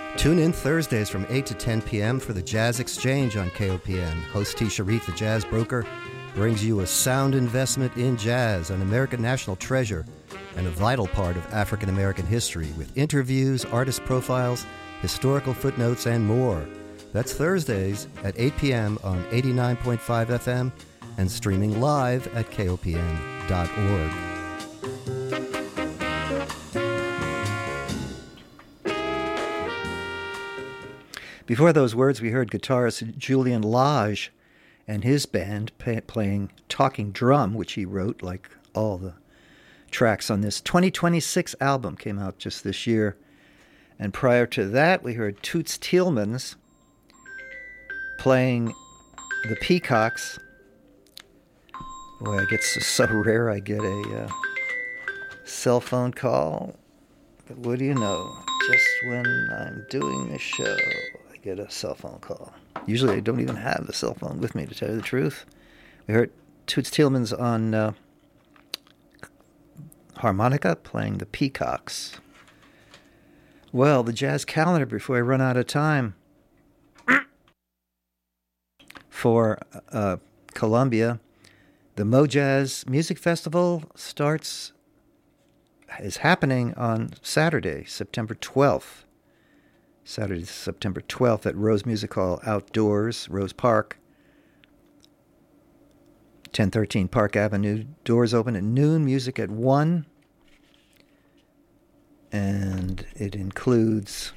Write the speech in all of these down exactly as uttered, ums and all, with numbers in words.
Tune in Thursdays from eight to ten p.m. for the Jazz Exchange on K O P N. Host T. Sharif, the jazz broker, brings you a sound investment in jazz, an American national treasure, and a vital part of African American history with interviews, artist profiles, historical footnotes, and more. That's Thursdays at eight p.m. on eighty-nine point five F M and streaming live at K O P N dot org. Before those words, we heard guitarist Julian Lage and his band pay, playing Talking Drum, which he wrote, like all the tracks on this twenty twenty-six album, came out just this year. And prior to that, we heard Toots Thielemans playing the Peacocks. Boy, it gets so rare I get a uh, cell phone call. But what do you know? Just when I'm doing this show, I get a cell phone call. Usually I don't even have a cell phone with me, to tell you the truth. We heard Toots Thielemans on uh, harmonica playing the Peacocks. Well, the jazz calendar before I run out of time. For uh, Columbia, the Mojazz Music Festival starts, is happening on Saturday, September twelfth. Saturday, September twelfth at Rose Music Hall Outdoors, Rose Park, ten thirteen Park Avenue. Doors open at noon, music at one. And it includes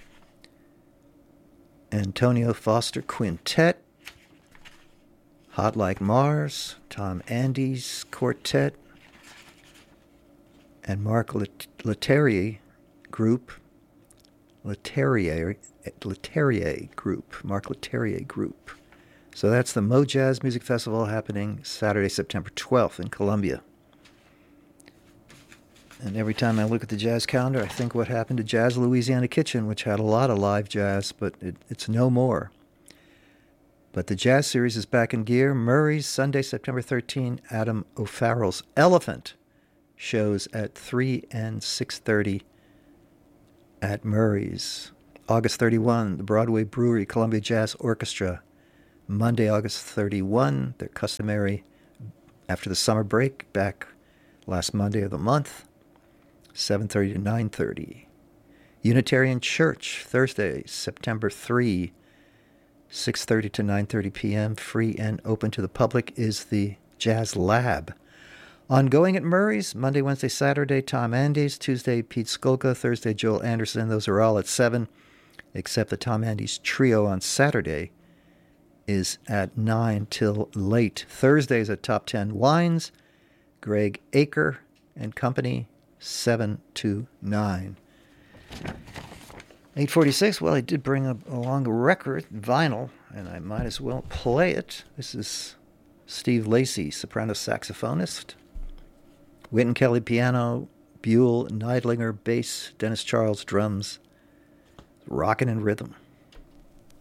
Antonio Foster Quintet, Hot Like Mars, Tom Andes Quartet, and Mark Leterrier Group. Leterrier, Leterrier Group. Mark Leterrier Group. So that's the Mojazz Music Festival happening Saturday, September twelfth in Columbia. And every time I look at the jazz calendar, I think what happened to Jazz Louisiana Kitchen, which had a lot of live jazz, but it, it's no more. But the jazz series is back in gear. Murray's Sunday, September thirteenth, Adam O'Farrell's Elephant shows at three and six thirty at Murray's. August thirty-first, the Broadway Brewery Columbia Jazz Orchestra. Monday, August thirty-first, their customary after the summer break, back last Monday of the month, seven thirty to nine thirty. Unitarian Church, Thursday, September third, six thirty to nine thirty p.m., free and open to the public, is the Jazz Lab. Ongoing at Murray's, Monday, Wednesday, Saturday, Tom Andes, Tuesday, Pete Skolka, Thursday, Joel Anderson. Those are all at seven, except the Tom Andes Trio on Saturday is at nine till late. Thursdays at Top ten Wines, Greg Aker and Company, seven to nine. eight forty-six, well, I did bring a, along a record, vinyl, and I might as well play it. This is Steve Lacy, soprano saxophonist. Wynton Kelly, piano. Buell Neidlinger, bass. Dennis Charles, drums. Rockin' in rhythm.